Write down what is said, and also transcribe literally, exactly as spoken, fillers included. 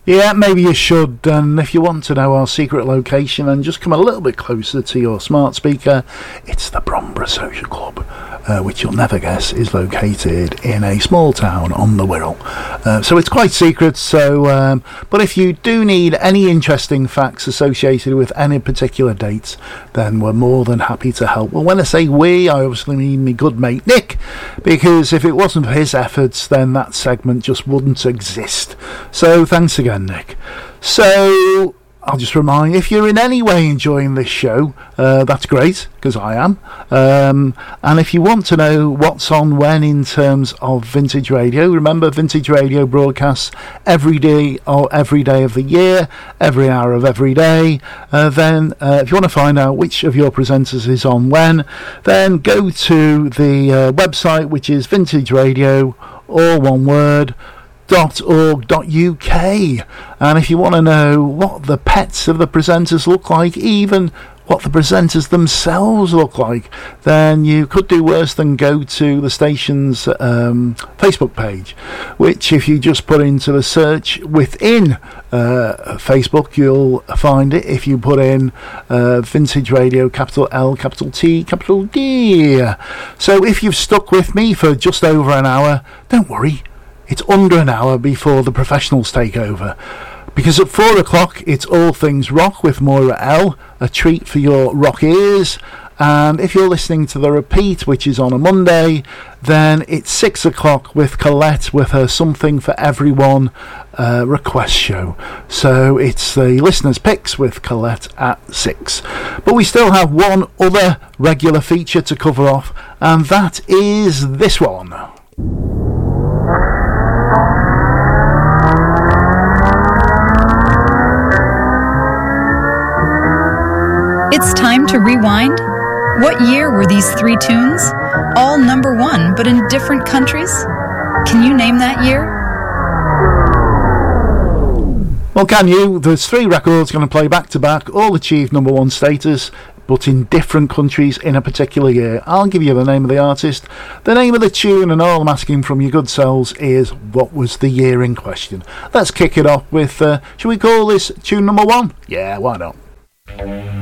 Yeah, maybe you should. And if you want to know our secret location, then just come a little bit closer to your smart speaker. It's the Bromborough Social Club, uh, which you'll never guess is located in a small town on the Wirral. Uh, so it's quite secret. So, um, but if you do need any interesting facts associated with any particular dates, then we're more than happy to help. Well, when I say we, I obviously mean my good mate Nick, because if it wasn't for his efforts, then that segment just wouldn't exist. So thanks again, Nick. So I'll just remind, if you're in any way enjoying this show, uh, that's great, because I am. Um, and if you want to know what's on when in terms of Vintage Radio, remember Vintage Radio broadcasts every day or every day of the year, every hour of every day. Uh, then uh, if you want to find out which of your presenters is on when, then go to the uh, website, which is Vintage Radio, all one word, dot org dot U K. And if you want to know what the pets of the presenters look like, even what the presenters themselves look like, then you could do worse than go to the station's um, Facebook page, which if you just put into the search within uh, Facebook, you'll find it. If you put in uh, Vintage Radio, capital L, capital T, capital D. So if you've stuck with me for just over an hour, don't worry. It's under an hour before the professionals take over. Because at four o'clock, it's All Things Rock with Moira L, a treat for your rock ears. And if you're listening to the repeat, which is on a Monday, then it's six o'clock with Colette with her Something for Everyone uh, request show. So it's the listeners' picks with Colette at six. But we still have one other regular feature to cover off, and that is this one. It's time to rewind. What year were these three tunes? All number one, but in different countries? Can you name that year? Well, can you? There's three records going to play back to back, all achieved number one status, but in different countries in a particular year. I'll give you the name of the artist, the name of the tune, and all I'm asking from your good selves is, what was the year in question? Let's kick it off with, uh, shall we call this tune number one? Yeah, why not?